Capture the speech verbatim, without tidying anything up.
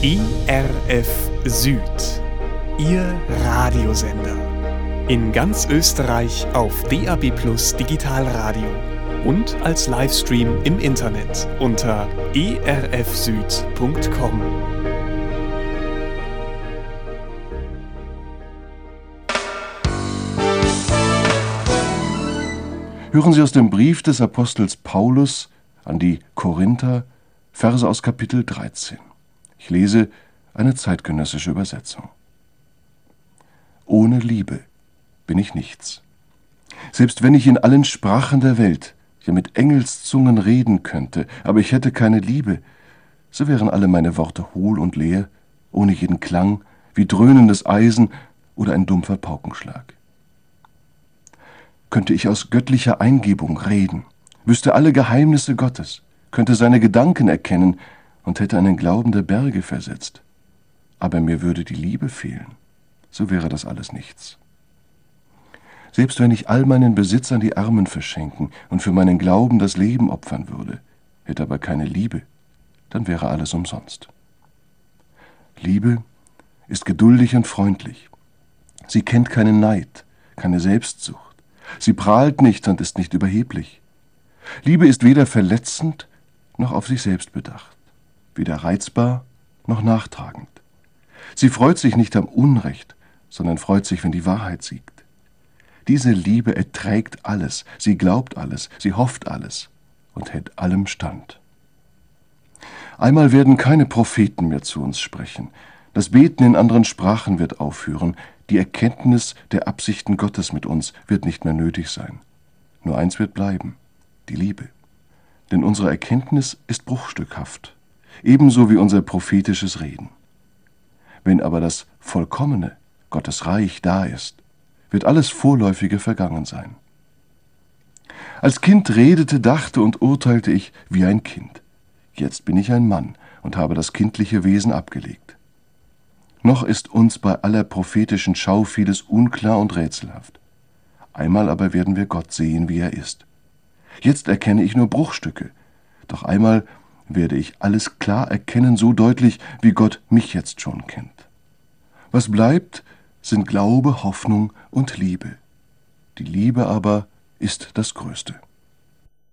E R F Süd, Ihr Radiosender. In ganz Österreich auf D A B Plus Digitalradio und als Livestream im Internet unter e r f süd punkt com. Hören Sie aus dem Brief des Apostels Paulus an die Korinther, Verse aus Kapitel dreizehn. Ich lese eine zeitgenössische Übersetzung. Ohne Liebe bin ich nichts. Selbst wenn ich in allen Sprachen der Welt, ja mit Engelszungen reden könnte, aber ich hätte keine Liebe, so wären alle meine Worte hohl und leer, ohne jeden Klang, wie dröhnendes Eisen oder ein dumpfer Paukenschlag. Könnte ich aus göttlicher Eingebung reden, wüsste alle Geheimnisse Gottes, könnte seine Gedanken erkennen und hätte einen Glauben der Berge versetzt. Aber mir würde die Liebe fehlen, so wäre das alles nichts. Selbst wenn ich all meinen Besitz an die Armen verschenken und für meinen Glauben das Leben opfern würde, hätte aber keine Liebe, dann wäre alles umsonst. Liebe ist geduldig und freundlich. Sie kennt keinen Neid, keine Selbstsucht. Sie prahlt nicht und ist nicht überheblich. Liebe ist weder verletzend noch auf sich selbst bedacht, weder reizbar noch nachtragend. Sie freut sich nicht am Unrecht, sondern freut sich, wenn die Wahrheit siegt. Diese Liebe erträgt alles, sie glaubt alles, sie hofft alles und hält allem stand. Einmal werden keine Propheten mehr zu uns sprechen. Das Beten in anderen Sprachen wird aufhören. Die Erkenntnis der Absichten Gottes mit uns wird nicht mehr nötig sein. Nur eins wird bleiben, die Liebe. Denn unsere Erkenntnis ist bruchstückhaft, ebenso wie unser prophetisches Reden. Wenn aber das Vollkommene, Gottes Reich, da ist, wird alles Vorläufige vergangen sein. Als Kind redete, dachte und urteilte ich wie ein Kind. Jetzt bin ich ein Mann und habe das kindliche Wesen abgelegt. Noch ist uns bei aller prophetischen Schau vieles unklar und rätselhaft. Einmal aber werden wir Gott sehen, wie er ist. Jetzt erkenne ich nur Bruchstücke, doch einmal werde ich alles klar erkennen, so deutlich, wie Gott mich jetzt schon kennt. Was bleibt, sind Glaube, Hoffnung und Liebe. Die Liebe aber ist das Größte.